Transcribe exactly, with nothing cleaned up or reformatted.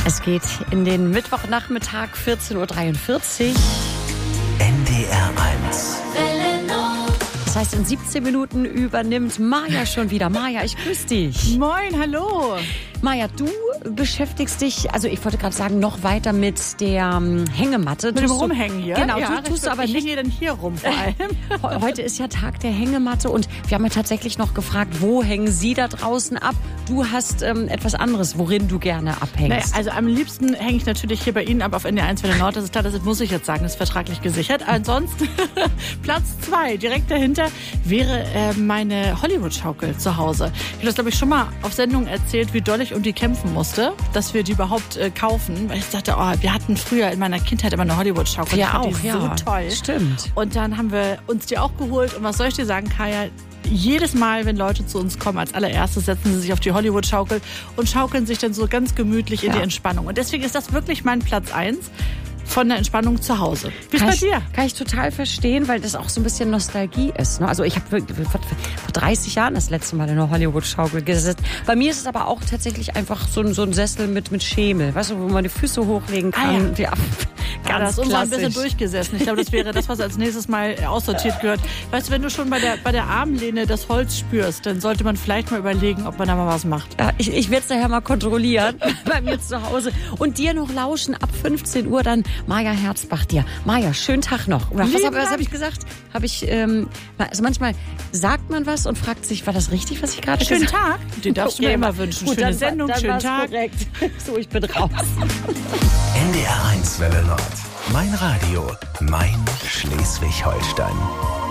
Es geht in den Mittwochnachmittag vierzehn Uhr dreiundvierzig. N D R eins. Das heißt, in siebzehn Minuten übernimmt Maja schon wieder. Maja, ich grüße dich. Moin, hallo. Maja, du beschäftigst dich, also ich wollte gerade sagen, noch weiter mit der ähm, Hängematte. Mit dem Tust du- Rumhängen hier? Genau, ja, tu, tust du aber ich nicht. hänge denn hier rum vor allem. He- Heute ist ja Tag der Hängematte und wir haben ja tatsächlich noch gefragt, wo hängen Sie da draußen ab? Du hast ähm, etwas anderes, worin du gerne abhängst. Naja, also am liebsten hänge ich natürlich hier bei Ihnen ab auf N D R eins Welle Nord. Das ist klar, das muss ich jetzt sagen, das ist vertraglich gesichert. Ansonsten Platz zwei, direkt dahinter, wäre äh, meine Hollywood-Schaukel zu Hause. Ich habe das, glaube ich, schon mal auf Sendung erzählt, wie doll ich um die kämpfen musste, dass wir die überhaupt äh, kaufen. Weil ich dachte, oh, wir hatten früher in meiner Kindheit immer eine Hollywood-Schaukel. Ja, Ich fand auch, die ja. so toll. Stimmt. Und dann haben wir uns die auch geholt. Und was soll ich dir sagen, Kaya? Jedes Mal, wenn Leute zu uns kommen, als allererstes setzen sie sich auf die Hollywood-Schaukel und schaukeln sich dann so ganz gemütlich in Ja. die Entspannung. Und deswegen ist das wirklich mein Platz eins von der Entspannung zu Hause. Wie ist Kann bei ich, dir? Kann ich total verstehen, weil das auch so ein bisschen Nostalgie ist. Ne? Also ich habe vor, vor dreißig Jahren das letzte Mal in einer Hollywood-Schaukel gesessen. Bei mir ist es aber auch tatsächlich einfach so ein, so ein Sessel mit, mit Schemel, weißt du, wo man die Füße hochlegen kann. Ah, ja. Ja, Ja, das ganz ist uns mal ein klassisch. bisschen durchgesessen. Ich glaube, das wäre das, was als nächstes Mal aussortiert gehört. Weißt du, wenn du schon bei der, bei der Armlehne das Holz spürst, dann sollte man vielleicht mal überlegen, ob man da mal was macht. Ja, ich ich werde es daher mal kontrollieren bei mir zu Hause und dir noch lauschen ab fünfzehn Uhr dann Maja Herzbach dir. Maja, schönen Tag noch. Oder was Lieben habe was Dank. hab ich gesagt? Habe ich, ähm, also manchmal sagt man was und fragt sich, war das richtig, was ich gerade Schönen gesagt habe? Tag. Den darfst du mir immer wünschen. Gut, Schöne dann, Sendung, dann schönen war's Tag. korrekt. So, ich bin raus. N D R eins Welle Nord. Mein Radio, mein Schleswig-Holstein.